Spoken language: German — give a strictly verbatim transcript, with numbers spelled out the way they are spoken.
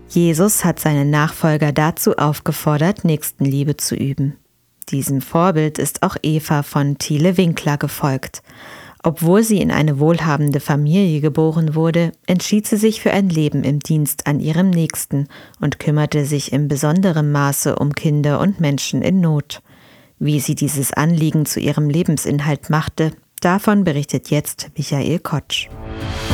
Jesus hat seine Nachfolger dazu aufgefordert, Nächstenliebe zu üben. Diesem Vorbild ist auch Eva von Thiele-Winkler gefolgt. Obwohl sie in eine wohlhabende Familie geboren wurde, entschied sie sich für ein Leben im Dienst an ihrem Nächsten und kümmerte sich in besonderem Maße um Kinder und Menschen in Not. Wie sie dieses Anliegen zu ihrem Lebensinhalt machte, davon berichtet jetzt Michael Kotsch.